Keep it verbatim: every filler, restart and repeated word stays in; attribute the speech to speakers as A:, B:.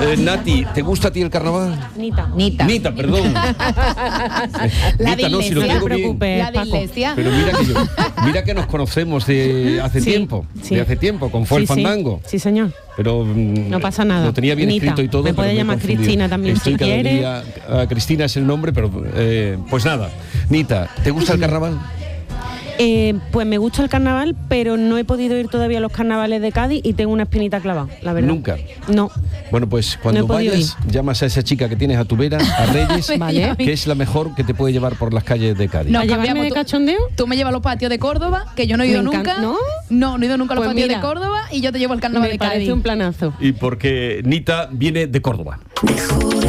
A: Eh, Nati, ¿te gusta a ti el carnaval?
B: Nita.
C: Nita.
A: Nita, perdón.
C: La
A: Nita, no, si lo
C: de
A: tengo
B: Iglesia.
A: bien.
C: La de
B: Paco.
C: Iglesia.
A: Pero mira que yo, mira que nos conocemos de hace
B: Sí,
A: tiempo,
B: sí.
A: de hace tiempo, con Fue el
B: Sí, sí.
A: Fandango.
B: Sí, señor.
A: Pero mm,
B: No pasa nada.
A: Lo tenía bien
B: Nita.
A: escrito y todo.
B: Me
A: pero
B: puede
A: he
B: llamar
A: confundido.
B: Cristina también,
A: Estoy
B: si
A: cada
B: quiere.
A: día- ah, Cristina es el nombre, pero eh, pues nada. Nita, ¿te gusta el carnaval?
B: Eh, pues me gusta el carnaval, pero no he podido ir todavía a los carnavales de Cádiz y tengo una espinita clavada, la verdad.
A: Nunca.
B: No.
A: Bueno, pues cuando
B: No he podido
A: vayas, llamas a esa chica que tienes a tu vera, a Reyes,
B: Vale.
A: que es la mejor que te puede llevar por las calles de Cádiz.
C: No,
B: ¿A llevarme
C: cambiamos
B: de
C: tú-
B: cachondeo?
C: Tú me llevas a los patios de Córdoba, que yo no he ido
B: Me encan-
C: nunca.
B: ¿no?
C: No, no he ido nunca a los
B: Pues
C: patios
B: mira.
C: de Córdoba y yo te llevo al carnaval
B: Me
C: de Cádiz.
B: parece un planazo.
A: Y porque Nita viene de Córdoba.
D: Mejor